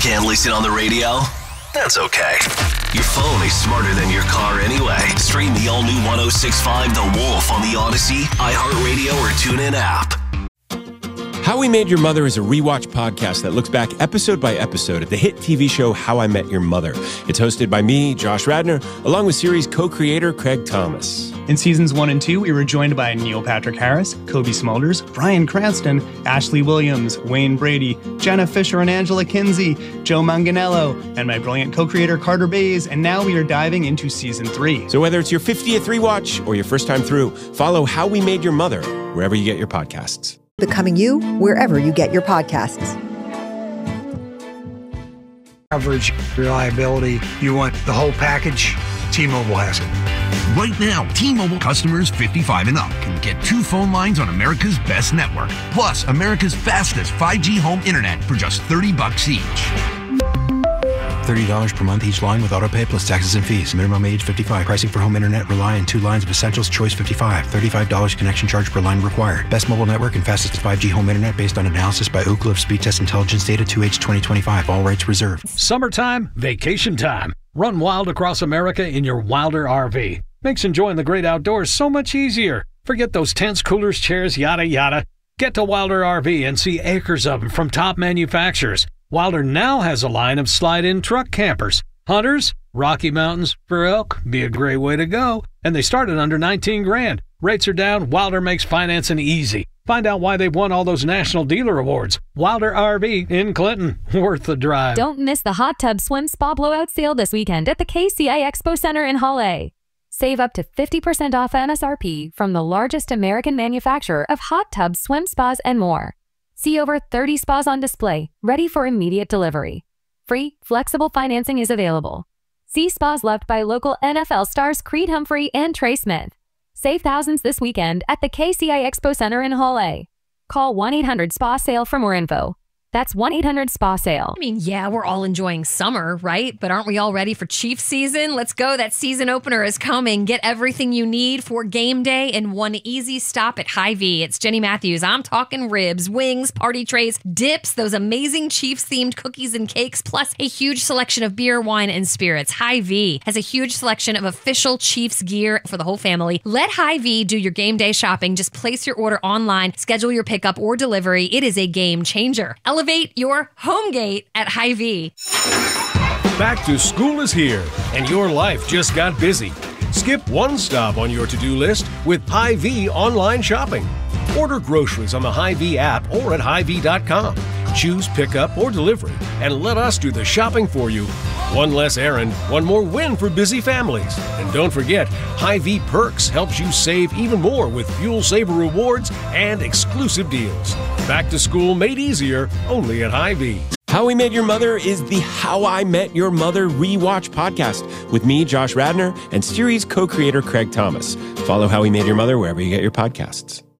Can't listen on the radio? That's okay. Your phone is smarter than your car anyway. Stream the all-new 106.5 The Wolf on the Odyssey, iHeartRadio, or TuneIn app. How We Made Your Mother is a rewatch podcast that looks back episode by episode at the hit TV show How I Met Your Mother. It's hosted by me, Josh Radnor, along with series co-creator Craig Thomas. In seasons 1 and 2, we were joined by Neil Patrick Harris, Kobe Smulders, Bryan Cranston, Ashley Williams, Wayne Brady, Jenna Fisher and Angela Kinsey, Joe Manganiello, and my brilliant co-creator Carter Bays, and now we are diving into season 3. So whether it's your 50th rewatch or your first time through, follow How We Made Your Mother wherever you get your podcasts. Becoming You, wherever you get your podcasts. Coverage, reliability, you want the whole package, T-Mobile has it. Right now, T-Mobile customers 55 and up can get 2 phone lines on America's best network, plus America's fastest 5G home internet for just $30 each. $30 per month each line with autopay plus taxes and fees. Minimum age 55. Pricing for home internet rely on 2 lines of essentials. Choice 55. $35 connection charge per line required. Best mobile network and fastest 5G home internet based on analysis by Ookla of Speed Test Intelligence data 2H 2025. All rights reserved. Summertime, vacation time. Run wild across America in your Wilder RV. Makes enjoying the great outdoors so much easier. Forget those tents, coolers, chairs, yada yada. Get to Wilder RV and see acres of them from top manufacturers. Wilder now has a line of slide-in truck campers. Hunters, Rocky Mountains for elk, be a great way to go. And they start at under $19,000. Rates are down. Wilder makes financing easy. Find out why they've won all those national dealer awards. Wilder RV in Clinton. Worth the drive. Don't miss the Hot Tub Swim Spa Blowout Sale this weekend at the KCI Expo Center in Hall A. Save up to 50% off MSRP from the largest American manufacturer of hot tubs, swim spas, and more. See over 30 spas on display, ready for immediate delivery. Free, flexible financing is available. See spas loved by local NFL stars Creed Humphrey and Trey Smith. Save thousands this weekend at the KCI Expo Center in Hall A. Call 1-800-SPA-SALE for more info. That's 1-800-SPA-SALE. I mean, yeah, we're all enjoying summer, right? But aren't we all ready for Chiefs season? Let's go. That season opener is coming. Get everything you need for game day in one easy stop at Hy-Vee. It's Jenny Matthews. I'm talking ribs, wings, party trays, dips, those amazing Chiefs-themed cookies and cakes, plus a huge selection of beer, wine, and spirits. Hy-Vee has a huge selection of official Chiefs gear for the whole family. Let Hy-Vee do your game day shopping. Just place your order online, schedule your pickup or delivery. It is a game changer. Elevate your home gate at Hy-Vee. Back to school is here, and your life just got busy. Skip one stop on your to-do list with Hy-Vee online shopping. Order groceries on the Hy-Vee app or at Hy-Vee.com. Choose pickup or delivery, and let us do the shopping for you. One less errand, one more win for busy families. And don't forget, Hy-Vee Perks helps you save even more with Fuel Saver rewards and exclusive deals. Back to school made easier, only at Hy-Vee. How We Met Your Mother is the How I Met Your Mother rewatch podcast with me, Josh Radnor, and series co-creator Craig Thomas. Follow How We Met Your Mother wherever you get your podcasts.